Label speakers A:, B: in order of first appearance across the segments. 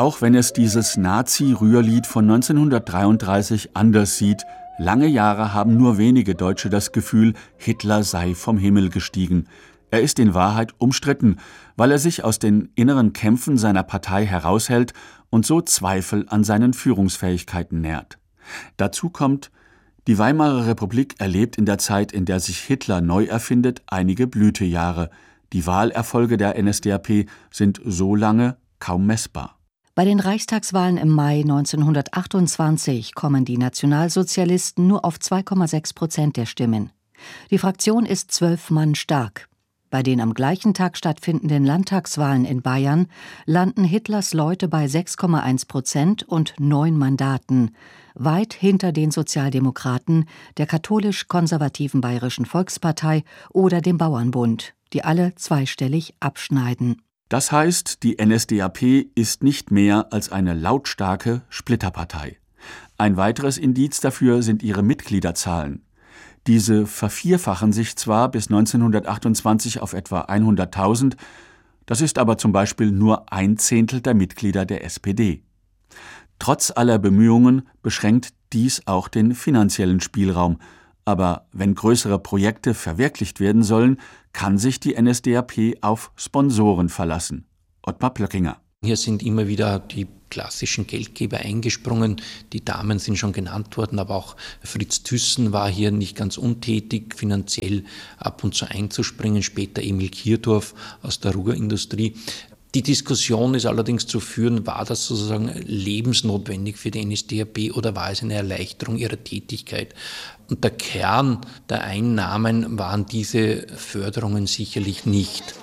A: Auch wenn es dieses Nazi-Rührlied von 1933 anders sieht, lange Jahre haben nur wenige Deutsche das Gefühl, Hitler sei vom Himmel gestiegen. Er ist in Wahrheit umstritten, weil er sich aus den inneren Kämpfen seiner Partei heraushält und so Zweifel an seinen Führungsfähigkeiten nährt. Dazu kommt, die Weimarer Republik erlebt in der Zeit, in der sich Hitler neu erfindet, einige Blütejahre. Die Wahlerfolge der NSDAP sind so lange kaum messbar.
B: Bei den Reichstagswahlen im Mai 1928 kommen die Nationalsozialisten nur auf 2,6% der Stimmen. Die Fraktion ist 12 Mann stark. Bei den am gleichen Tag stattfindenden Landtagswahlen in Bayern landen Hitlers Leute bei 6,1% und 9 Mandaten, weit hinter den Sozialdemokraten, der katholisch-konservativen Bayerischen Volkspartei oder dem Bauernbund, die alle zweistellig abschneiden.
A: Das heißt, die NSDAP ist nicht mehr als eine lautstarke Splitterpartei. Ein weiteres Indiz dafür sind ihre Mitgliederzahlen. Diese vervierfachen sich zwar bis 1928 auf etwa 100.000, das ist aber zum Beispiel nur 1/10 der Mitglieder der SPD. Trotz aller Bemühungen beschränkt dies auch den finanziellen Spielraum. Aber wenn größere Projekte verwirklicht werden sollen, kann sich die NSDAP auf Sponsoren verlassen. Ottmar Plöckinger.
C: Hier sind immer wieder die klassischen Geldgeber eingesprungen. Die Damen sind schon genannt worden, aber auch Fritz Thyssen war hier nicht ganz untätig, finanziell ab und zu einzuspringen. Später Emil Kirdorf aus der Ruhrindustrie. Die Diskussion ist allerdings zu führen, war das sozusagen lebensnotwendig für die NSDAP oder war es eine Erleichterung ihrer Tätigkeit? Und der Kern der Einnahmen waren diese Förderungen sicherlich nicht.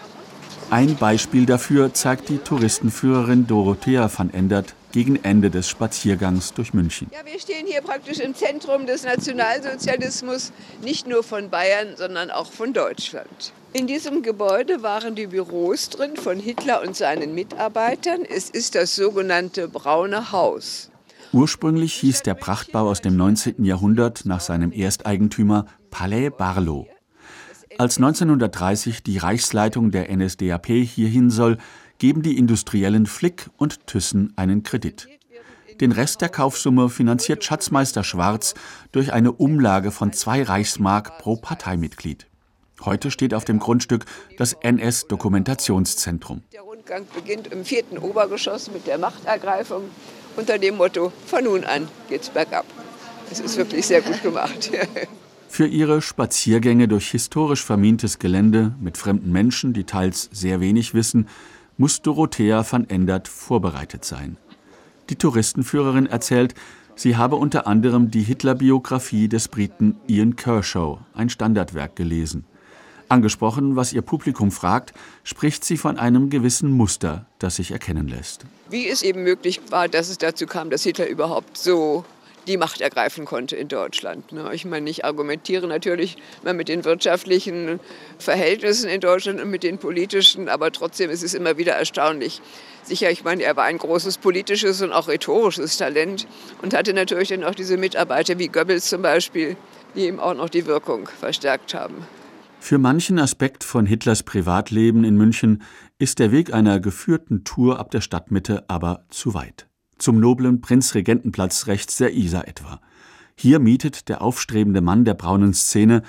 A: Ein Beispiel dafür zeigt die Touristenführerin Dorothea van Endert gegen Ende des Spaziergangs durch München.
D: Ja, wir stehen hier praktisch im Zentrum des Nationalsozialismus, nicht nur von Bayern, sondern auch von Deutschland. In diesem Gebäude waren die Büros drin von Hitler und seinen Mitarbeitern. Es ist das sogenannte Braune Haus.
A: Ursprünglich hieß der Prachtbau aus dem 19. Jahrhundert nach seinem Ersteigentümer Palais Barlow. Als 1930 die Reichsleitung der NSDAP hierhin soll, geben die Industriellen Flick und Thyssen einen Kredit. Den Rest der Kaufsumme finanziert Schatzmeister Schwarz durch eine Umlage von 2 Reichsmark pro Parteimitglied. Heute steht auf dem Grundstück das NS-Dokumentationszentrum.
D: Der Rundgang beginnt im 4. Obergeschoss mit der Machtergreifung unter dem Motto, von nun an geht's bergab. Es ist wirklich sehr gut gemacht.
A: Für ihre Spaziergänge durch historisch vermintes Gelände mit fremden Menschen, die teils sehr wenig wissen, muss Dorothea van Endert vorbereitet sein. Die Touristenführerin erzählt, sie habe unter anderem die Hitler-Biografie des Briten Ian Kershaw, ein Standardwerk, gelesen. Angesprochen, was ihr Publikum fragt, spricht sie von einem gewissen Muster, das sich erkennen lässt.
D: Wie es eben möglich war, dass es dazu kam, dass Hitler überhaupt so die Macht ergreifen konnte in Deutschland. Ich meine, ich argumentiere natürlich mal mit den wirtschaftlichen Verhältnissen in Deutschland und mit den politischen, aber trotzdem ist es immer wieder erstaunlich. Sicher, ich meine, er war ein großes politisches und auch rhetorisches Talent und hatte natürlich dann auch diese Mitarbeiter wie Goebbels zum Beispiel, die ihm auch noch die Wirkung verstärkt haben.
A: Für manchen Aspekt von Hitlers Privatleben in München ist der Weg einer geführten Tour ab der Stadtmitte aber zu weit. Zum noblen Prinzregentenplatz rechts der Isar etwa. Hier mietet der aufstrebende Mann der braunen Szene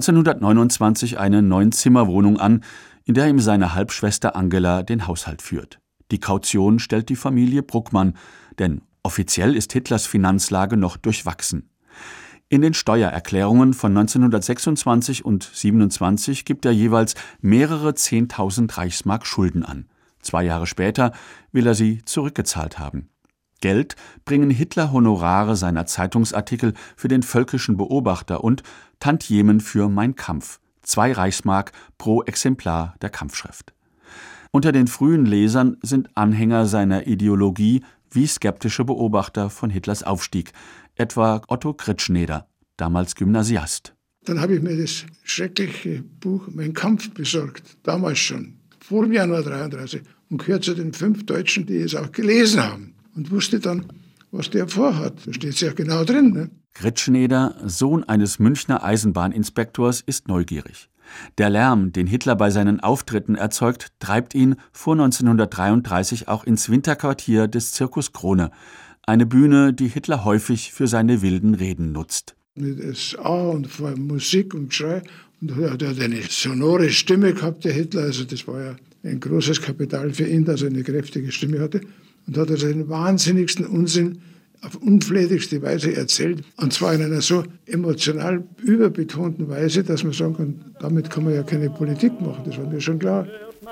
A: 1929 eine 9-Zimmer-Wohnung an, in der ihm seine Halbschwester Angela den Haushalt führt. Die Kaution stellt die Familie Bruckmann, denn offiziell ist Hitlers Finanzlage noch durchwachsen. In den Steuererklärungen von 1926 und 27 gibt er jeweils mehrere 10.000 Reichsmark Schulden an. 2 Jahre später will er sie zurückgezahlt haben. Geld bringen Hitler Honorare seiner Zeitungsartikel für den Völkischen Beobachter und Tantiemen für Mein Kampf, 2 Reichsmark pro Exemplar der Kampfschrift. Unter den frühen Lesern sind Anhänger seiner Ideologie wie skeptische Beobachter von Hitlers Aufstieg, etwa Otto Kritschneder, damals Gymnasiast.
E: Dann habe ich mir das schreckliche Buch Mein Kampf besorgt, damals schon, vor dem Januar 1933, und gehört zu den 5 Deutschen, die es auch gelesen haben. Und wusste dann, was der vorhat. Da steht es ja genau drin. Ne?
A: Kritschneder, Sohn eines Münchner Eisenbahninspektors, ist neugierig. Der Lärm, den Hitler bei seinen Auftritten erzeugt, treibt ihn vor 1933 auch ins Winterquartier des Circus Krone, eine Bühne, die Hitler häufig für seine wilden Reden nutzt.
E: Mit SA und vor Musik und Geschrei. Und er hat eine sonore Stimme gehabt, der Hitler. Also das war ja ein großes Kapital für ihn, dass er eine kräftige Stimme hatte. Und hat also den wahnsinnigsten Unsinn auf unflätigste Weise erzählt. Und zwar in einer so emotional überbetonten Weise, dass man sagen kann, damit kann man ja keine Politik machen. Das war mir schon klar.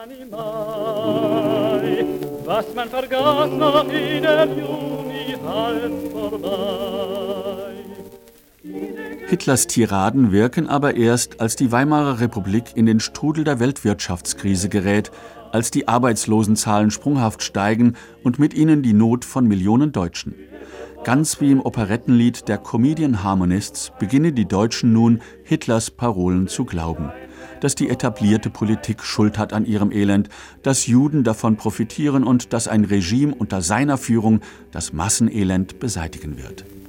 F: Was man vergaß noch in dem Juni halb vorbei.
A: Hitlers Tiraden wirken aber erst, als die Weimarer Republik in den Strudel der Weltwirtschaftskrise gerät, als die Arbeitslosenzahlen sprunghaft steigen und mit ihnen die Not von Millionen Deutschen. Ganz wie im Operettenlied der Comedian Harmonists beginnen die Deutschen nun, Hitlers Parolen zu glauben. Dass die etablierte Politik Schuld hat an ihrem Elend, dass Juden davon profitieren und dass ein Regime unter seiner Führung das Massenelend beseitigen wird.